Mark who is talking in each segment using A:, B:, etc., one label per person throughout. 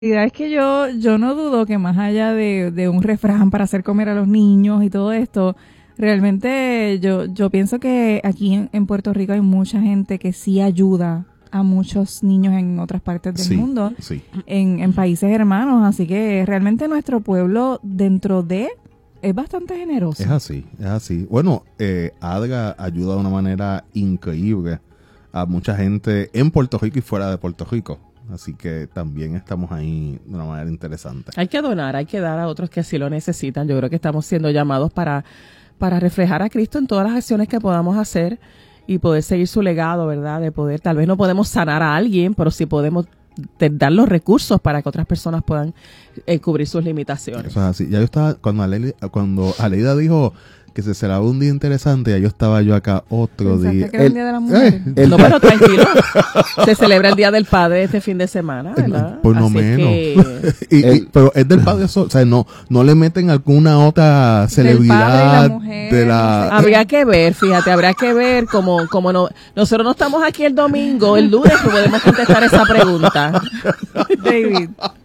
A: realidad es que yo no dudo que más allá de un refrán para hacer comer a los niños y todo esto, realmente yo pienso que aquí en Puerto Rico hay mucha gente que sí ayuda a muchos niños en otras partes del mundo, en países hermanos, así que realmente nuestro pueblo dentro de es bastante generoso.
B: Es así. Bueno, ADGA ayuda de una manera increíble a mucha gente en Puerto Rico y fuera de Puerto Rico. Así que también estamos ahí de una manera interesante.
C: Hay que donar, hay que dar a otros que así lo necesitan. Yo creo que estamos siendo llamados para reflejar a Cristo en todas las acciones que podamos hacer y poder seguir su legado, ¿verdad? De poder, tal vez no podemos sanar a alguien, pero sí podemos dar los recursos para que otras personas puedan cubrir sus limitaciones.
B: Eso es así. Ya yo estaba, cuando Aleida dijo que se celebraba un día interesante, ya yo estaba acá otro día.
A: Que era el Día de la Mujer?
C: No, pero tranquilo. Se celebra el Día del Padre este fin de semana, ¿verdad?
B: Por lo menos. Pero es del padre solo. O sea, no le meten alguna otra celebridad.
A: Del padre y la mujer,
B: de la...
C: Habría que ver, fíjate, habrá que ver como no. Nosotros no estamos aquí el domingo, el lunes, pues podemos contestar esa pregunta.
A: David.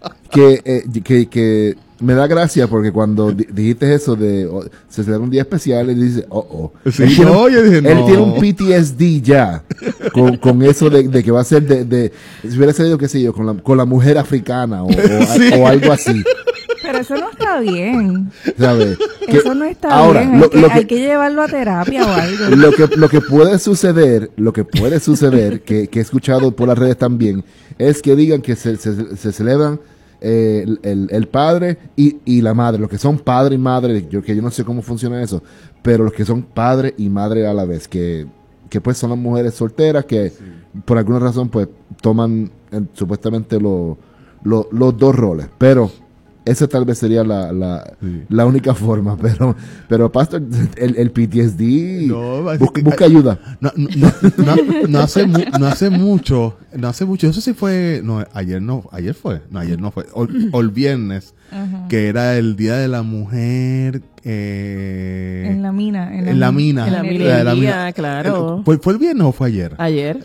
D: Que me da gracia porque cuando dijiste eso de se celebra un día especial, él dice,
B: Sí,
D: él tiene un
B: no.
D: PTSD ya con eso de que va a ser si hubiera sido, qué sé yo, con la mujer africana o algo así.
A: Pero eso no está bien.
D: ¿Sabes?
A: Eso no está
D: ahora,
A: bien. Hay que llevarlo a terapia o algo.
D: Lo que puede suceder, que he escuchado por las redes también, es que digan que se celebran el padre y la madre, los que son padre y madre, yo no sé cómo funciona eso, pero los que son padre y madre a la vez, que pues son las mujeres solteras que por alguna razón pues toman supuestamente los dos roles, pero esa tal vez sería la única forma, pero pastor, el PTSD busca ayuda.
B: No hace mucho, eso sí fue, ayer no fue, o el viernes, que era el Día de la Mujer,
A: en la mina.
C: En la mina, claro.
B: ¿Fue el viernes o fue ayer?
C: Ayer.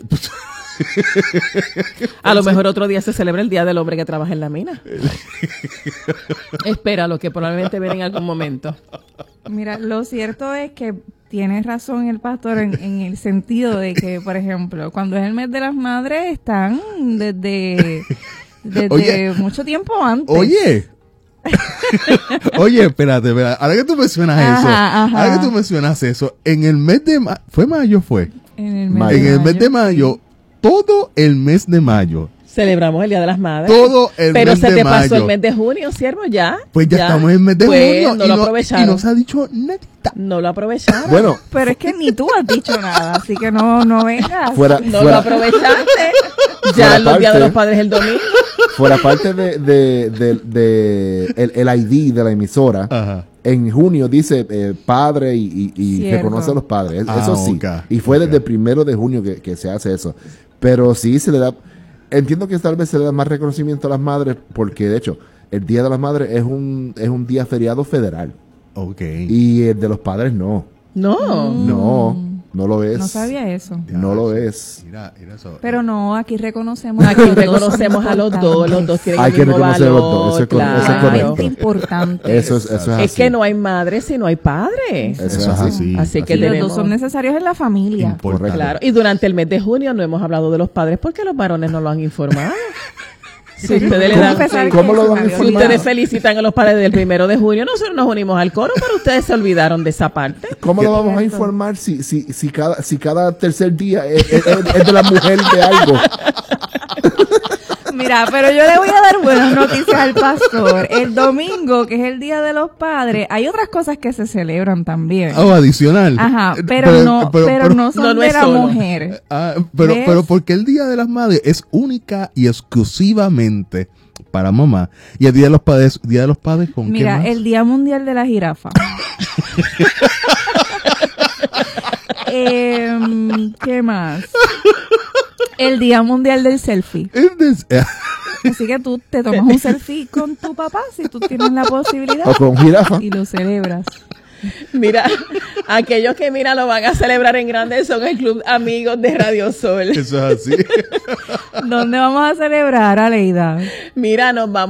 C: A lo mejor otro día se celebra el Día del Hombre que trabaja en la mina. Espéralo, que probablemente ven en algún momento.
A: Mira, lo cierto es que tiene razón el pastor en el sentido de que, por ejemplo, cuando es el mes de las madres, están desde mucho tiempo antes.
B: Oye, espérate. Ahora que tú mencionas eso, en el mes de ¿fue mayo?
A: En el
B: mes de mayo, todo el mes de mayo.
C: Celebramos el Día de las Madres.
B: Todo el mes de mayo.
C: Pero se te pasó el mes de junio, siervo, ya.
B: Pues ya estamos en el mes de junio.
C: No lo aprovecharon.
B: Y no se ha dicho nada.
C: No lo aprovecharon.
D: Bueno.
A: Pero es que ni tú has dicho nada, así que no vengas.
C: No lo aprovechaste. Ya los días de los padres el domingo.
D: Fuera parte de el ID de la emisora.
B: Ajá.
D: En junio dice padre y reconoce a los padres. Eso sí.
B: Okay.
D: Y fue desde el 1 de junio que se hace eso. Pero sí se le da... Entiendo que tal vez se le da más reconocimiento a las madres porque, de hecho, el Día de las Madres es un día feriado federal.
B: Okay.
D: Y el de los padres no. No lo es.
A: No sabía eso.
D: No lo es.
B: Mira eso.
A: Pero no, aquí reconocemos.
C: Aquí reconocemos a los dos. Los dos tienen
D: Hay
C: el
D: que
C: mismo
D: reconocer a los
C: valor.
D: dos. Eso es
C: Claro.
D: correcto.
A: Es importante.
D: Eso es así.
C: Es que no hay madre si no hay padre.
D: Eso es así.
C: Así que
A: Y los
C: tenemos...
A: dos son necesarios en la familia.
D: Correcto.
C: Claro. Y durante el mes de junio no hemos hablado de los padres porque los varones no lo han informado. Si ustedes le dan...
D: ¿Cómo lo van a
C: Si
D: informar?
C: ustedes felicitan a los padres del 1 de junio, nosotros nos unimos al coro, pero ustedes se olvidaron de esa parte.
D: ¿Cómo lo vamos a informar si cada tercer día es de la mujer de algo?
A: Mira, pero yo le voy a dar buenas noticias al pastor. El domingo, que es el Día de los Padres, hay otras cosas que se celebran también.
B: Adicional.
A: Ajá, pero no son
C: no
A: de
C: es
A: la
C: solo.
A: mujer.
B: Pero porque el Día de las Madres es única y exclusivamente para mamá. Y el Día de los Padres, ¿con
A: Mira,
B: qué más?
A: el Día Mundial de la Jirafa. ¿Qué más? El Día Mundial del Selfie. Así que tú te tomas un selfie con tu papá si tú tienes la posibilidad.
D: O con jirafa.
A: Y lo celebras.
C: Mira, aquellos que mira lo van a celebrar en grande son el Club Amigos de Radio Sol.
B: Eso es así.
A: ¿Dónde vamos a celebrar, Aleida?
C: Mira, nos vamos